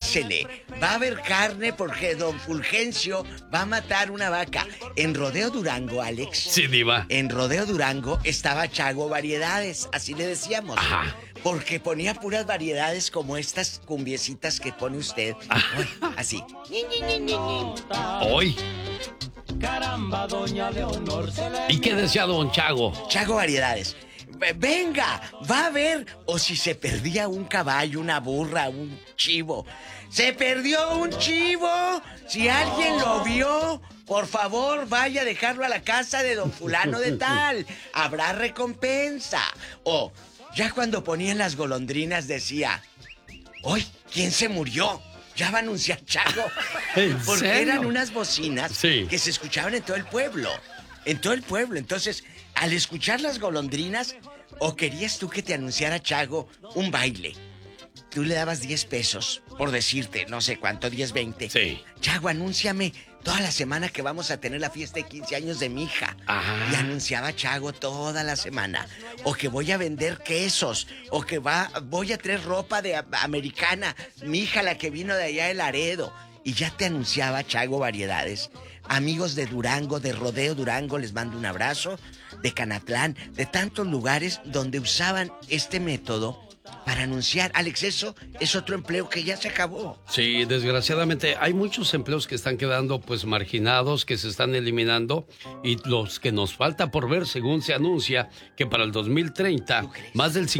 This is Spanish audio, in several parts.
Pásele, va a haber carne porque don Fulgencio va a matar una vaca. En Rodeo Durango, Alex. Sí, diva. En Rodeo Durango estaba Chago Variedades, así le decíamos. Ajá. Porque ponía puras variedades como estas cumbiecitas que pone usted. Así. Hoy. Caramba, doña Leonor. ¿Y qué decía don Chago? Chago Variedades. Venga, va a ver. O si se perdía un caballo, una burra, un chivo. ¡Se perdió un chivo! Si alguien lo vio, por favor, vaya a dejarlo a la casa de don fulano de tal. Habrá recompensa. O ya cuando ponían las golondrinas decía, ¡hoy! ¿Quién se murió? Ya va a anunciar Chago. Porque serio? eran unas bocinas que se escuchaban en todo el pueblo. En todo el pueblo. Entonces, al escuchar las golondrinas, o querías tú que te anunciara Chago un baile. Tú le dabas 10 pesos, por decirte, no sé cuánto, 10, 20. Sí. Chago, anúnciame toda la semana que vamos a tener la fiesta de 15 años de mi hija. Ajá. Y anunciaba Chago toda la semana. O que voy a vender quesos. O que voy a traer ropa de americana. Mi hija, la que vino de allá de Laredo. Y ya te anunciaba Chago Variedades. Amigos de Durango, de Rodeo Durango, les mando un abrazo. De Canatlán, de tantos lugares donde usaban este método para anunciar. Alex, eso es otro empleo que ya se acabó. Sí, desgraciadamente hay muchos empleos que están quedando pues marginados, que se están eliminando, y los que nos falta por ver, según se anuncia que para el 2030 más del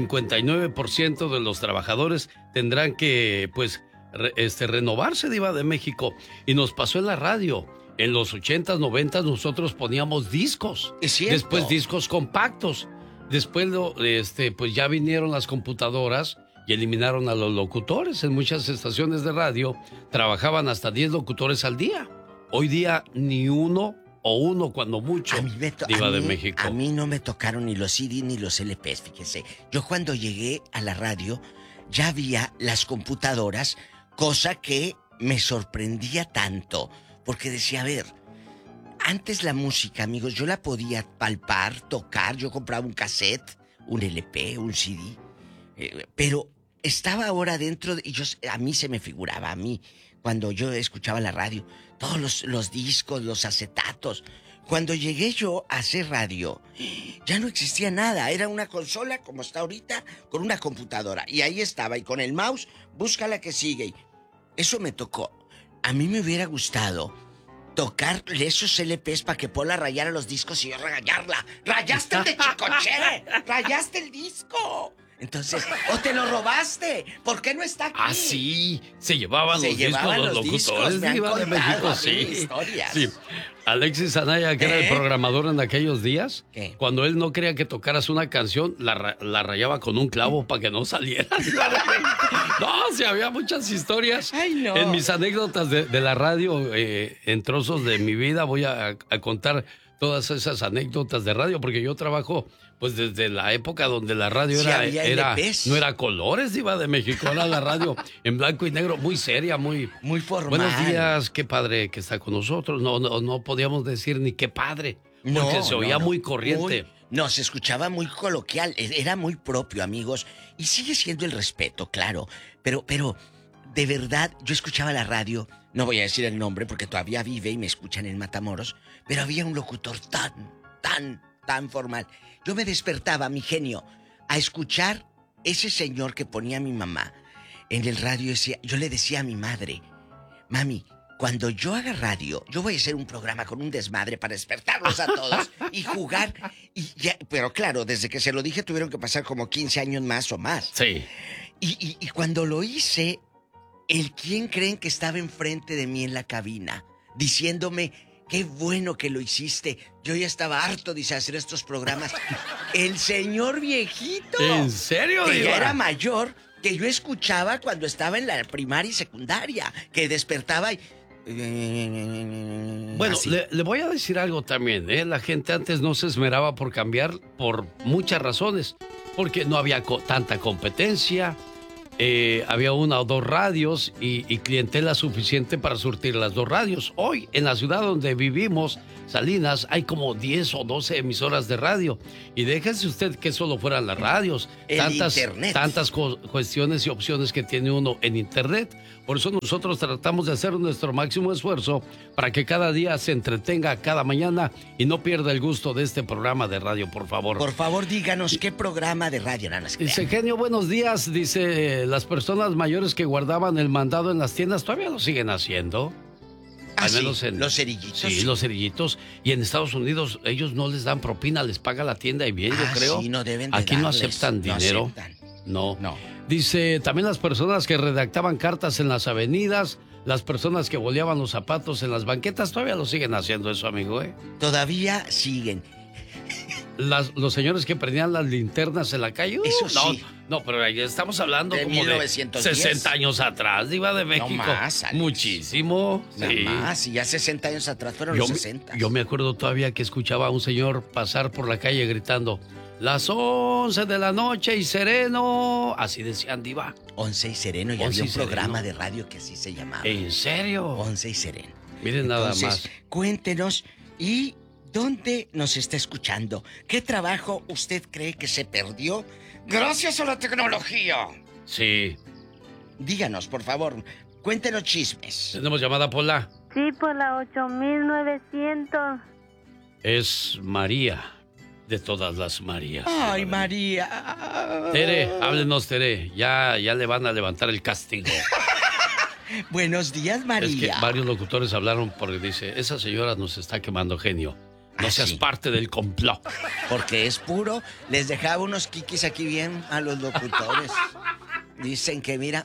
59% de los trabajadores tendrán que pues renovarse, diva de México. Y nos pasó en la radio. En los 80s, 90s nosotros poníamos discos. Es cierto. Después discos compactos. Después pues ya vinieron las computadoras y eliminaron a los locutores. En muchas estaciones de radio trabajaban hasta 10 locutores al día. Hoy día ni uno o uno cuando mucho, diva de México. A mí no me tocaron ni los CD ni los LPs, fíjese. Yo cuando llegué a la radio ya había las computadoras, cosa que me sorprendía tanto. Porque decía, a ver, antes la música, amigos, yo la podía palpar, tocar. Yo compraba un cassette, un LP, un CD. Pero estaba ahora dentro y a mí se me figuraba, cuando yo escuchaba la radio, todos los discos, los acetatos. Cuando llegué yo a hacer radio, ya no existía nada. Era una consola como está ahorita, con una computadora. Y ahí estaba, y con el mouse, busca la que sigue. Y eso me tocó. A mí me hubiera gustado tocarle esos LPs para que Pola rayara los discos y yo rayarla. ¡Rayaste el de Chicoche! ¡Rayaste el disco! Entonces, ¡o te lo robaste! ¿Por qué no está aquí? Ah, sí, se llevaban los discos los locutores, diva de México, sí. Sí. Alexis Anaya, que era el programador en aquellos días, cuando él no quería que tocaras una canción, la rayaba con un clavo para que no saliera. No, sí, había muchas historias. Ay, no. En mis anécdotas de la radio, en trozos de mi vida, voy a contar todas esas anécdotas de radio, porque yo trabajo pues desde la época donde la radio no era colores, diva de México, era la radio en blanco y negro, muy seria, muy formal. Buenos días, qué padre que está con nosotros. No podíamos decir ni qué padre, porque se oía muy corriente. Se escuchaba muy coloquial, era muy propio, amigos, y sigue siendo el respeto, claro, pero de verdad, yo escuchaba la radio, no voy a decir el nombre porque todavía vive y me escuchan en Matamoros, pero había un locutor tan formal. Yo me despertaba, mi genio, a escuchar ese señor que ponía mi mamá en el radio. Yo le decía a mi madre, mami, cuando yo haga radio, yo voy a hacer un programa con un desmadre para despertarlos a todos y jugar. Pero claro, desde que se lo dije tuvieron que pasar como 15 años más o más. Sí. Y cuando lo hice, ¿quién creen que estaba enfrente de mí en la cabina? Diciéndome, qué bueno que lo hiciste. Yo ya estaba harto de hacer estos programas. El señor viejito. ¿En serio, que diva? ya era mayor, que yo escuchaba cuando estaba en la primaria y secundaria, que despertaba y... Bueno, le voy a decir algo también, ¿eh? La gente antes no se esmeraba por cambiar por muchas razones. Porque no había tanta competencia. había una o dos radios y clientela suficiente para surtir las dos radios. Hoy, en la ciudad donde vivimos, Salinas, hay como 10 o 12 emisoras de radio. Y déjese usted que solo fueran las radios. Tantas cuestiones y opciones que tiene uno en Internet. Por eso nosotros tratamos de hacer nuestro máximo esfuerzo para que cada día se entretenga cada mañana y no pierda el gusto de este programa de radio, por favor. Por favor, díganos qué programa de radio, Nanas. Dice, genio, buenos días. Dice, las personas mayores que guardaban el mandado en las tiendas todavía lo siguen haciendo. Al menos en los cerillitos. Sí, los cerillitos. Y en Estados Unidos ellos no les dan propina, les paga la tienda y bien, yo creo. Sí, no deben de Aquí darles, no aceptan dinero. Aceptan. No. Dice, también las personas que redactaban cartas en las avenidas, las personas que boleaban los zapatos en las banquetas, todavía lo siguen haciendo eso, amigo, ¿eh? Todavía siguen. Los señores que prendían las linternas en la calle. Eso sí. No, pero ahí estamos hablando de como 1910. de 60 años atrás, Diva de México. No más, Alex. Muchísimo. No más, y ya 60 años atrás fueron los 60. Yo me acuerdo todavía que escuchaba a un señor pasar por la calle gritando, las 11 de la noche y sereno. Así decían, Diva. 11 y sereno, y había un programa de radio que así se llamaba. ¿En serio? 11 y sereno. Miren, nada más. Cuéntenos, ¿y dónde nos está escuchando? ¿Qué trabajo usted cree que se perdió gracias a la tecnología? Sí. Díganos, por favor, cuéntenos chismes. ¿Tenemos llamada, Pola? Sí, por la 8900. Es María, de todas las Marías. Ay, María. Tere, háblenos, Tere. Ya le van a levantar el castigo. Buenos días, María. Es que varios locutores hablaron porque dice, esa señora nos está quemando, genio. No seas parte del complot. Porque es puro. Les dejaba unos kikis aquí bien a los locutores. Dicen que mira.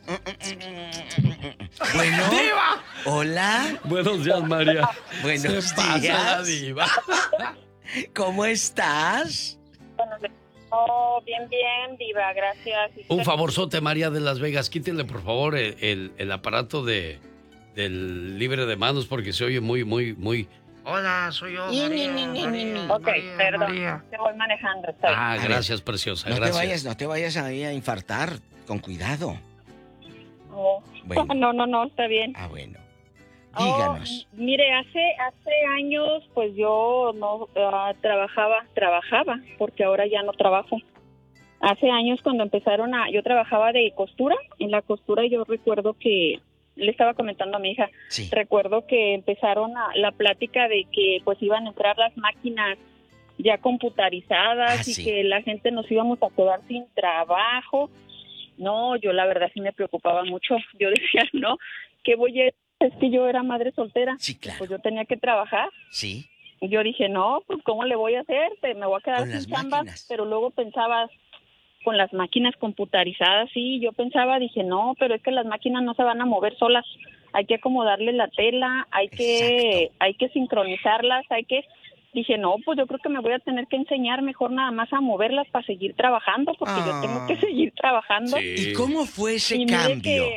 Bueno. ¡Diva! Hola. Buenos días, María. Buenos pasa días. la diva. ¿Cómo estás? Oh, bien, Diva, gracias. Un favorzote, María de Las Vegas. Quítenle, por favor, el aparato del libre de manos porque se oye muy... Hola, soy yo, María. Ok, perdón, te voy manejando. Gracias, preciosa, no gracias. No te vayas ahí a infartar, con cuidado. Oh. Bueno. No, está bien. Bueno, díganos. Mire, hace años, pues yo no trabajaba, porque ahora ya no trabajo. Hace años cuando yo trabajaba de costura, en la costura yo recuerdo que le estaba comentando a mi hija, sí. Recuerdo que empezaron la plática de que pues iban a entrar las máquinas ya computarizadas y que la gente nos íbamos a quedar sin trabajo. No, yo la verdad sí me preocupaba mucho. Yo decía, no, ¿qué voy a...? Es que yo era madre soltera. Sí, claro. Pues yo tenía que trabajar. Sí. Y yo dije, no, pues ¿cómo le voy a hacer? Me voy a quedar sin chamba. Pero luego pensaba... con las máquinas computarizadas, sí, yo pensaba, dije, no, pero es que las máquinas no se van a mover solas, hay que acomodarle la tela, hay que sincronizarlas, dije, no, pues yo creo que me voy a tener que enseñar mejor nada más a moverlas para seguir trabajando, porque yo tengo que seguir trabajando. Sí. ¿Y cómo fue ese cambio?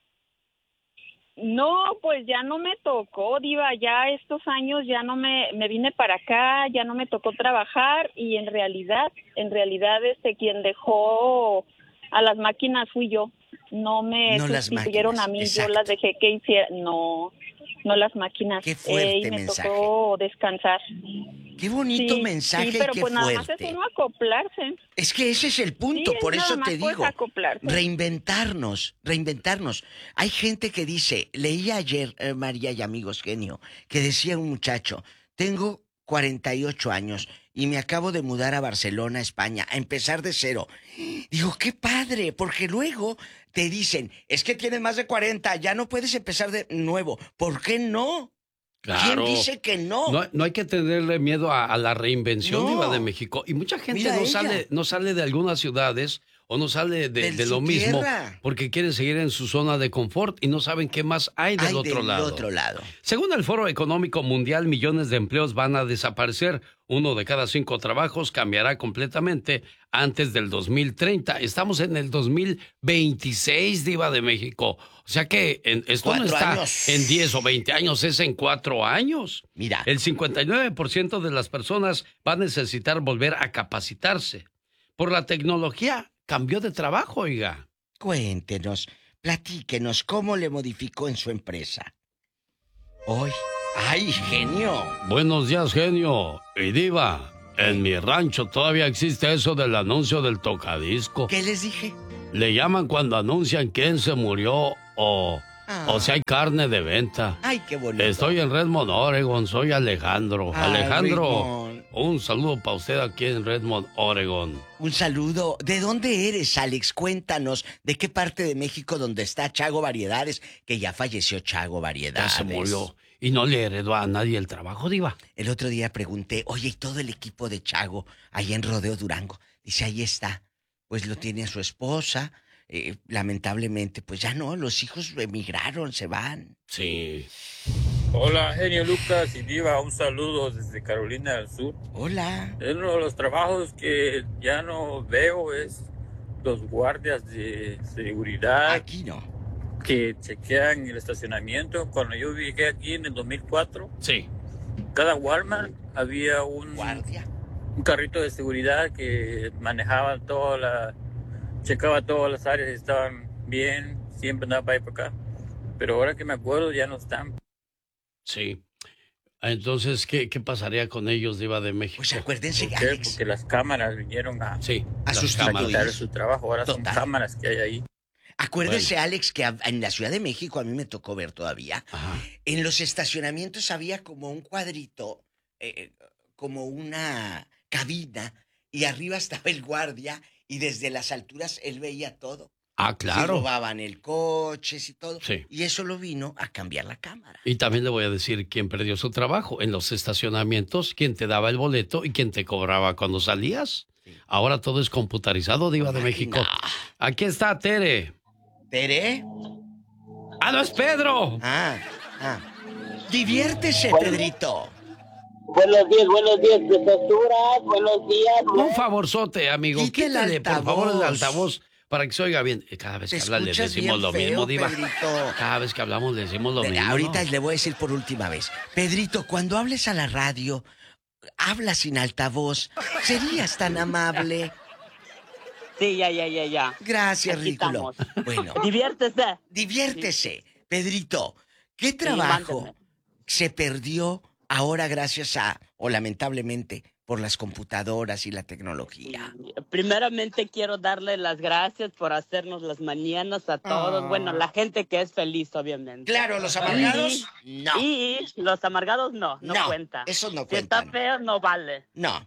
No, pues ya no me tocó, Diva, ya estos años ya no me vine para acá, ya no me tocó trabajar y en realidad quien dejó a las máquinas fui yo. No me sustituyeron a mí, exacto. Yo las dejé que hicieran, no las máquinas. Qué fuerte y me mensaje. Tocó descansar. Qué bonito mensaje, sí, pero qué pues fuerte. nada más es uno acoplarse. Es que ese es el punto, sí, por eso te digo. Reinventarnos. Hay gente que dice, leí ayer, María y amigos, genio, que decía un muchacho, tengo 48 años y me acabo de mudar a Barcelona, España, a empezar de cero. Digo, qué padre, porque luego te dicen, es que tienes más de 40, ya no puedes empezar de nuevo. ¿Por qué no? Claro. ¿Quién dice que no? No hay que tenerle miedo a la reinvención, Diva de México. Y mucha gente no sale de algunas ciudades o no sale de lo mismo porque quieren seguir en su zona de confort y no saben qué más hay del otro lado. Según el Foro Económico Mundial, millones de empleos van a desaparecer. 1 de cada 5 trabajos cambiará completamente antes del 2030. Estamos en el 2026, Diva de México. O sea que esto no está en 10 o 20 años, es en 4 años. Mira. El 59% de las personas va a necesitar volver a capacitarse. Por la tecnología cambió de trabajo, oiga. Cuéntenos, platíquenos cómo le modificó en su empresa. Hoy. ¡Ay, genio! Buenos días, genio. Y diva, en mi rancho todavía existe eso del anuncio del tocadisco. ¿Qué les dije? Le llaman cuando anuncian quién se murió o si hay carne de venta. ¡Ay, qué bonito! Estoy en Redmond, Oregon. Soy Alejandro. Ay, Alejandro, Redmond. un saludo para usted aquí en Redmond, Oregon. Un saludo. ¿De dónde eres, Alex? Cuéntanos. ¿De qué parte de México donde está Chago Variedades? Que ya falleció Chago Ya Variedades. se murió. Y no le heredó a nadie el trabajo, diva. El otro día pregunté, oye, ¿y todo el equipo de Chago ahí en Rodeo Durango? Dice, ahí está. Pues lo tiene su esposa. Lamentablemente, pues ya no, los hijos emigraron, se van. Sí. Hola, genio Lucas y Diva, un saludo desde Carolina del Sur. Hola. Uno de los trabajos que ya no veo es los guardias de seguridad Aquí no. que chequean el estacionamiento. Cuando yo llegué aquí en el 2004, Sí. cada Walmart había un Guardia. carrito de seguridad que manejaba checaba todas las áreas, estaban bien, siempre andaba para ahí para acá. Pero ahora que me acuerdo ya no están. Sí. Entonces, ¿qué pasaría con ellos, diva de México? Pues acuérdense, ¿Por qué? Alex. Porque las cámaras vinieron a Sí. A las sus cámaras. quitar su trabajo. Ahora son Total. cámaras que hay ahí. Acuérdese, Alex, que en la Ciudad de México a mí me tocó ver todavía. Ajá. En los estacionamientos había como un cuadrito, como una cabina, y arriba estaba el guardia, y desde las alturas él veía todo. Ah, Si claro. robaban el coche y todo. Sí. Y eso lo vino a cambiar la cámara. Y también le voy a decir quién perdió su trabajo. En los estacionamientos, quién te daba el boleto y quién te cobraba cuando salías. Sí. Ahora todo es computarizado, diva de Máquina. México. Aquí está Tere. ¿Tere? ¡Ah, no es Pedro! Ah. Diviértese, Pedrito. Buenos días, preciosura. Buenos días. Un favorzote, amigo. Quite el Quítale, por favor, el altavoz. altavoz para que se oiga bien. Cada vez Te que habla le escuchas decimos bien lo feo, mismo, diva. Pedrito. Cada vez que hablamos le decimos lo mismo. Ahorita ¿no? le voy a decir por última vez. Pedrito, cuando hables a la radio, habla sin altavoz. ¿Serías tan amable? Sí, ya. Gracias, Aquí ridículo. estamos. Bueno, Diviértese. diviértese. Pedrito, ¿qué trabajo mándeme. se perdió ahora gracias a, o lamentablemente, por las computadoras y la tecnología? Primeramente quiero darle las gracias por hacernos las mañanas a todos. Ah. Bueno, la gente que es feliz, obviamente. Claro, los amargados, no. Y los amargados no No, cuenta. esos no Si está cuentan. feo, no vale. No.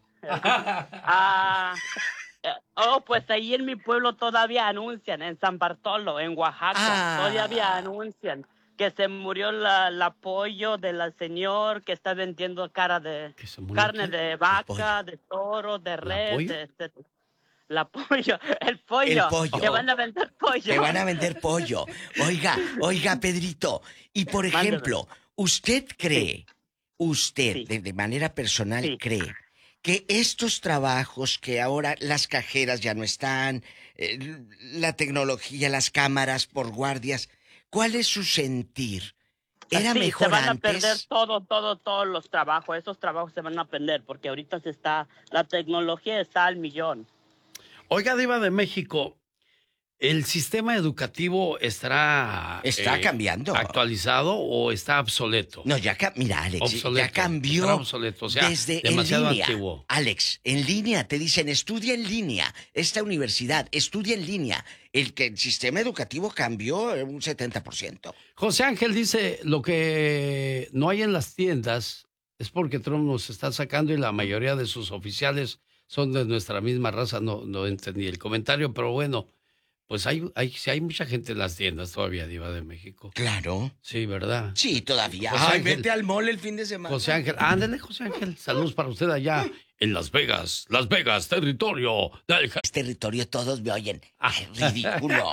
Pues ahí en mi pueblo todavía anuncian, en San Bartolo, en Oaxaca, todavía anuncian que se murió el apoyo de la señor que está vendiendo ¿Que se murió carne quién? de vaca, pollo. de toro, de res, pollo? el pollo, El pollo. que van a vender pollo. Que van a vender pollo. Oiga, Pedrito. Y por Mándeme. ejemplo, ¿usted cree, Sí. de manera personal, Sí. cree que estos trabajos que ahora las cajeras ya no están, la tecnología, las cámaras por guardias, ¿cuál es su sentir? ¿Era Sí, mejor se van antes? a perder todos los trabajos. Esos trabajos se van a perder porque ahorita la tecnología está al millón. Oiga, diva de México, ¿el sistema educativo estará Está cambiando. actualizado o está obsoleto? No, mira, Alex, Obsoleto. ya cambió. Estará obsoleto, o sea, desde demasiado en línea. antiguo. Alex, en línea te dicen, estudia en línea. Esta universidad, estudia en línea. El sistema educativo cambió un 70%. José Ángel dice, lo que no hay en las tiendas es porque Trump nos está sacando y la mayoría de sus oficiales son de nuestra misma raza. No entendí el comentario, pero bueno, pues hay mucha gente en las tiendas todavía, diva de México. Claro. Sí, ¿verdad? Sí, todavía. José Ay, Ángel. vete al mall el fin de semana. José Ángel, ándale, José Ángel. Saludos para usted allá en Las Vegas, territorio del... Es territorio, todos me oyen. Ay, ridículo.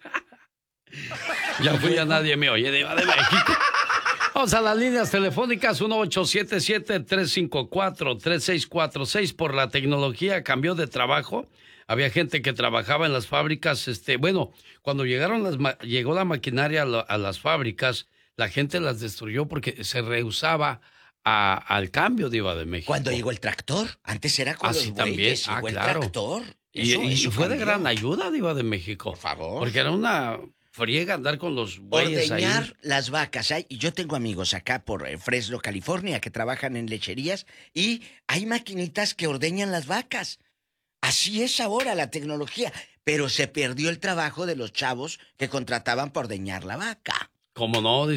Ya fui a nadie me oye, diva de México. Vamos a las líneas telefónicas 1877-354-3646. Por la tecnología cambió de trabajo. Había gente que trabajaba en las fábricas. Cuando llegó la maquinaria a las fábricas, la gente las destruyó porque se rehusaba al cambio, diva de México. Cuando llegó el tractor, antes era con Así los también. bueyes, Ah, llegó el claro. tractor. Y fue de gran ayuda, Diva de México. Por favor. Porque era una friega andar con los bueyes ahí. Ordeñar las vacas. Y yo tengo amigos acá por Fresno, California, que trabajan en lecherías y hay maquinitas que ordeñan las vacas. Así es ahora la tecnología. Pero se perdió el trabajo de los chavos que contrataban por ordeñar la vaca. ¿Cómo no?